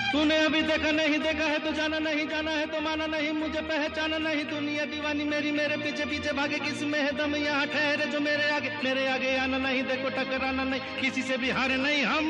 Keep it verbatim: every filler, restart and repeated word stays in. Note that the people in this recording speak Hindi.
तूने अभी देखा नहीं देखा है तो जाना नहीं, जाना है तो माना नहीं, मुझे पहचाना नहीं, दुनिया दीवानी मेरी मेरे पीछे पीछे भागे, किस में है दम यहाँ ठहरे जो मेरे आगे, मेरे आगे आना नहीं, देखो टकराना नहीं, किसी से भी हारे नहीं हम।